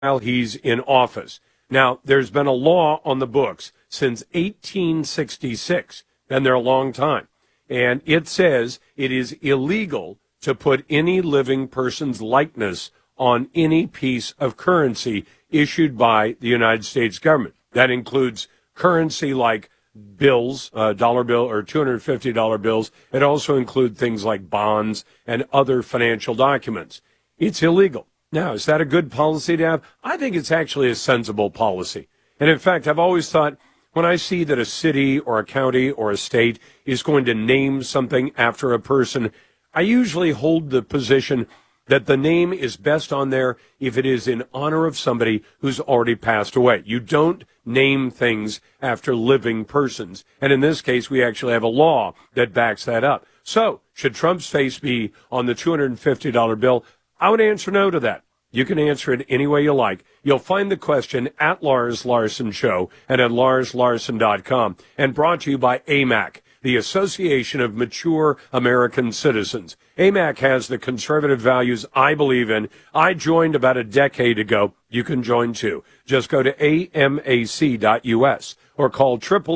while he's in office. Now, there's been a law on the books since 1866, been there a long time, and it says it is illegal to put any living person's likeness on any piece of currency issued by the United States government. That includes currency like bills, dollar bill or $250 bills. It also includes things like bonds and other financial documents. It's illegal. Now, is that a good policy to have? I think it's actually a sensible policy. And in fact, I've always thought when I see that a city or a county or a state is going to name something after a person, I usually hold the position that the name is best on there if it is in honor of somebody who's already passed away. You don't name things after living persons. And in this case, we actually have a law that backs that up. So, should Trump's face be on the $250 bill? I would answer no to that. You can answer it any way you like. You'll find the question at Lars Larson Show and at larslarson.com, and brought to you by AMAC, the Association of Mature American Citizens. AMAC has the conservative values I believe in. I joined about a decade ago. You can join too. Just go to amac.us or call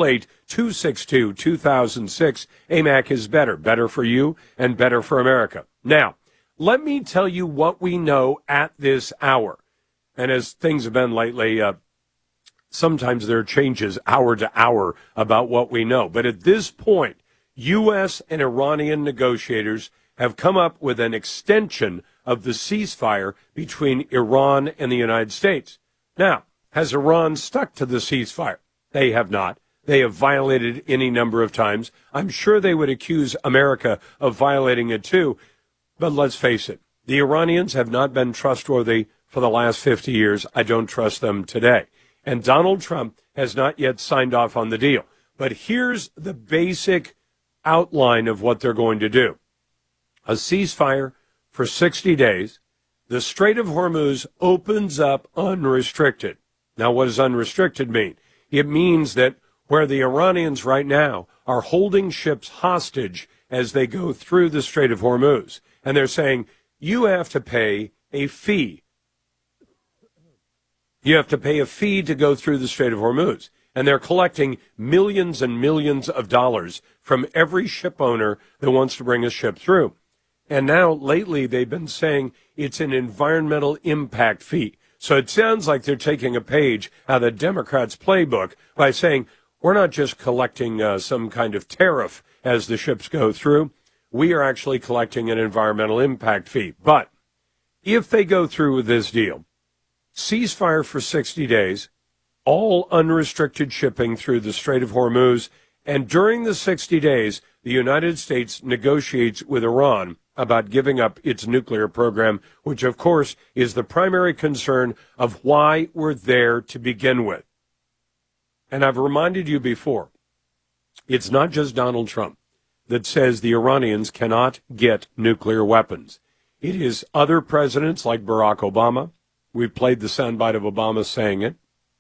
888-262-2006. AMAC is better. Better for you and better for America. Now, let me tell you what we know at this hour. And as things have been lately, sometimes there are changes hour to hour about what we know. But at this point, U.S. and Iranian negotiators have come up with an extension of the ceasefire between Iran and the United States. Now, has Iran stuck to the ceasefire? They have not. They have violated it any number of times. I'm sure they would accuse America of violating it too. But let's face it, the Iranians have not been trustworthy for the last 50 years. I don't trust them today. And Donald Trump has not yet signed off on the deal. But here's the basic outline of what they're going to do. A ceasefire for 60 days. The Strait of Hormuz opens up unrestricted. Now, what does unrestricted mean? It means that where the Iranians right now are holding ships hostage as they go through the Strait of Hormuz, and they're saying, you have to pay a fee. You have to pay a fee to go through the Strait of Hormuz. And they're collecting millions and millions of dollars from every ship owner that wants to bring a ship through. And now, lately, they've been saying it's an environmental impact fee. So it sounds like they're taking a page out of the Democrats' playbook by saying, we're not just collecting some kind of tariff as the ships go through. We are actually collecting an environmental impact fee. But if they go through with this deal, ceasefire for 60 days, all unrestricted shipping through the Strait of Hormuz, and during the 60 days, the United States negotiates with Iran about giving up its nuclear program, which, of course, is the primary concern of why we're there to begin with. And I've reminded you before, it's not just Donald Trump that says the Iranians cannot get nuclear weapons. It is other presidents like Barack Obama. We've played the soundbite of Obama saying it.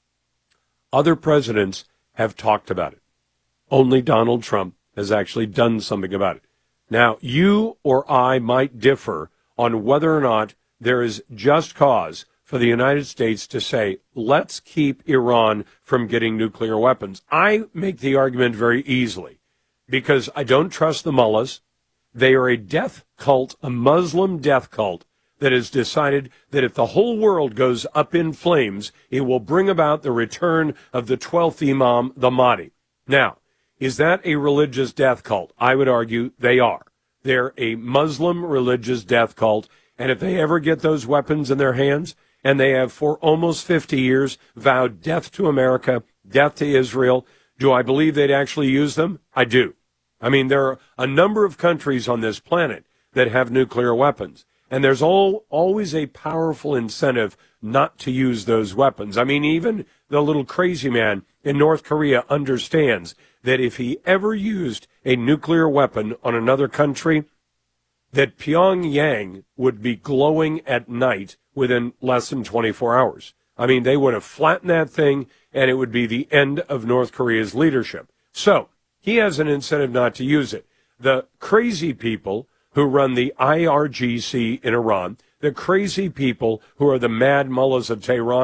Other presidents have talked about it. Only Donald Trump has actually done something about it. Now, you or I might differ on whether or not there is just cause for the United States to say, let's keep Iran from getting nuclear weapons. I make the argument very easily because I don't trust the mullahs. They are a death cult, a Muslim death cult that has decided that if the whole world goes up in flames, it will bring about the return of the 12th Imam, the Mahdi. Now, is that a religious death cult? I would argue they are. They're a Muslim religious death cult, and if they ever get those weapons in their hands, and they have for almost 50 years vowed death to America, death to Israel, do I believe they'd actually use them? I do. I mean, there are a number of countries on this planet that have nuclear weapons, and there's always a powerful incentive not to use those weapons. I mean, even the little crazy man in North Korea understands that if he ever used a nuclear weapon on another country, that Pyongyang would be glowing at night within less than 24 hours. I mean, they would have flattened that thing, and it would be the end of North Korea's leadership. So he has an incentive not to use it. The crazy people who run the IRGC in Iran, the crazy people who are the mad mullahs of Tehran